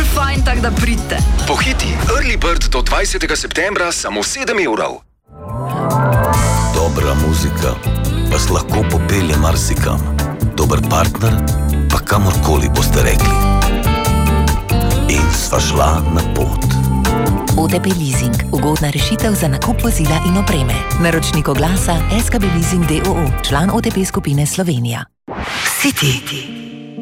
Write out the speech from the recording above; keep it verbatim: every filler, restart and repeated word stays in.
fajn, tak da pridite. Pohiti, Early Bird do dvajsetega septembra samo sedem evrov. Dobra muzika vas lahko popelje marsikam. Dober partner pa kamorkoli boste rekli. In sva šla na pot. O T P Leasing. Ugodna rešitev za nakup vozila in opreme. Naročnik oglasa S K B Leasing d o o. Član O T P skupine Slovenija. City.